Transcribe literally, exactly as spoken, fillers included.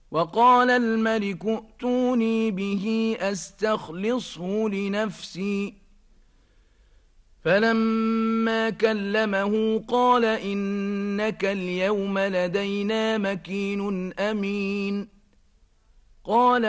وقال الملك ائتوني به أستخلصه لنفسي. فلما كلمه قال إنك اليوم لدينا مكين أمين. قال